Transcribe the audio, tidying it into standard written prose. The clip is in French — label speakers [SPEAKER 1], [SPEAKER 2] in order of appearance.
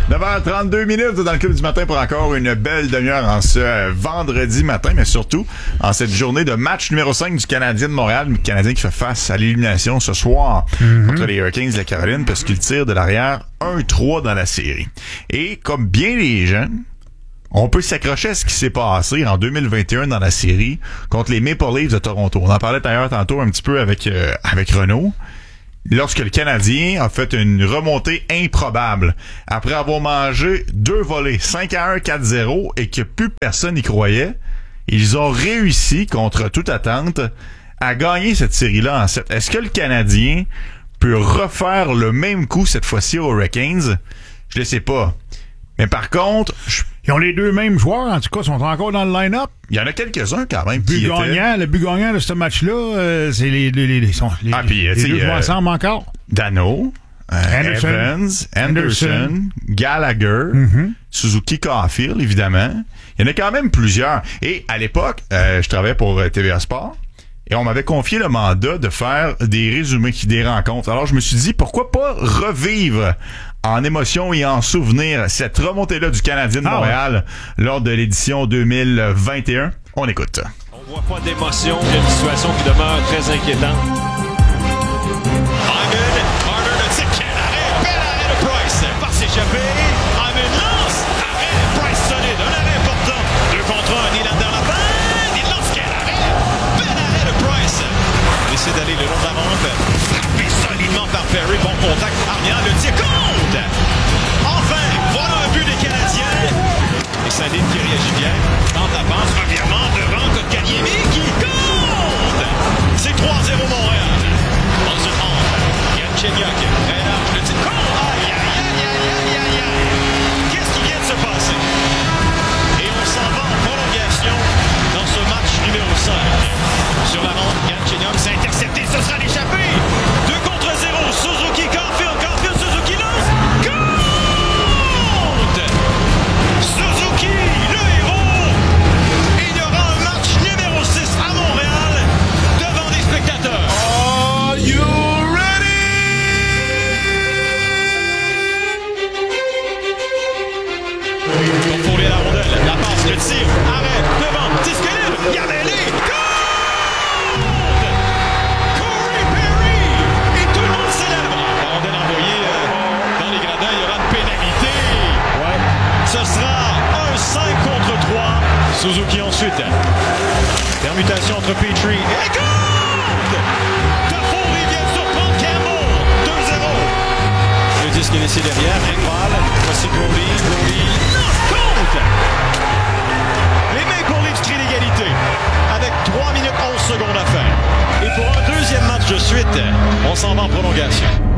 [SPEAKER 1] 9h32 minutes dans le Club du matin pour encore une belle demi-heure en ce vendredi matin, mais surtout en cette journée de match numéro 5 du Canadien de Montréal, le Canadien qui fait face à l'élimination ce soir contre les Hurricanes de la Caroline parce qu'il tire de l'arrière 1-3 dans la série. Et comme bien les gens, on peut s'accrocher à ce qui s'est passé en 2021 dans la série contre les Maple Leafs de Toronto. On en parlait d'ailleurs tantôt un petit peu avec Renaud. Lorsque le Canadien a fait une remontée improbable, après avoir mangé 2 volées, 5-1, 4-0, et que plus personne n'y croyait, ils ont réussi, contre toute attente, à gagner cette série-là en 7. Est-ce que le Canadien peut refaire le même coup cette fois-ci aux Hurricanes? Je le sais pas. Mais par contre...
[SPEAKER 2] Ils ont les deux mêmes joueurs, en tout cas, sont encore dans le line-up.
[SPEAKER 1] Il y en a quelques-uns quand même
[SPEAKER 2] Le but gagnant de ce match-là, c'est les deux jouent ensemble encore.
[SPEAKER 1] Dano, Evans, Anderson, Gallagher, Suzuki Caulfield, évidemment. Il y en a quand même plusieurs. Et à l'époque, je travaillais pour TVA Sport. Et on m'avait confié le mandat de faire des résumés des rencontres. Alors, je me suis dit, pourquoi pas revivre en émotion et en souvenir cette remontée-là du Canadien de Montréal lors de l'édition 2021. On écoute.
[SPEAKER 3] On voit pas d'émotion. Il y a une situation qui demeure très inquiétante. Marner le tir, quel arrêt! Bel arrêt de Price! Par s'échapper. Hyman lance! Arrêt! Price solide. Un arrêt important. 2 contre 1. Nylander dans la bande. Il lance, quel arrêt! Bel arrêt de Price! Il essaie d'aller le long de la rampe. Frappé solidement par Perry. Bon contact. Armia, le tir compte! Enfin, voilà un but des Canadiens. Et Saline qui réagit bien. Tente la passe, revirement devant Kotkaniemi qui compte! C'est 3-0 Montréal. On se trompe. Yann Chenyok, très large, le tir compte! Aïe, aïe, aïe, aïe, aïe, aïe, aïe. Qu'est-ce qui vient de se passer? Et on s'en va en prolongation dans ce match numéro 5. Sur la ronde, Yann Chenyok s'est intercepté, ce sera l'échappé. 2 contre 0, Suzuki, Caulfield, Suzuki lance. Compte! Suzuki, le héros! Il y aura un match numéro 6 à Montréal devant les spectateurs.
[SPEAKER 1] Are you ready?
[SPEAKER 3] Pour la rondelle, la passe, le tir, arrêt, devant, disponible, il y a mêlé, compte! Corey Perry! Et tout le monde célèbre! La rondelle envoyée dans les gradins, il y aura une pénalité. Ouais. Ce sera un 5 contre 3. Suzuki ensuite. Permutation entre Petrie et compte! Toffoli vient de surprendre Campbell. 2-0. Le disque est laissé derrière, incroyable. Voici Brody lance, compte! Les Maple Leafs crient l'égalité avec 3 minutes 11 secondes à faire. Et pour un deuxième match de suite, on s'en va en prolongation.